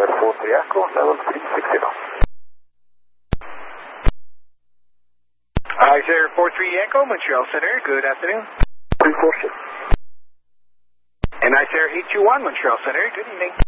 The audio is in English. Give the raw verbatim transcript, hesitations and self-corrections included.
Air four three Echo, level three six zero. Hi, Air four three Echo, Montreal Center, good afternoon. three four six. And Nice Air eight two one, Montreal Center, good evening.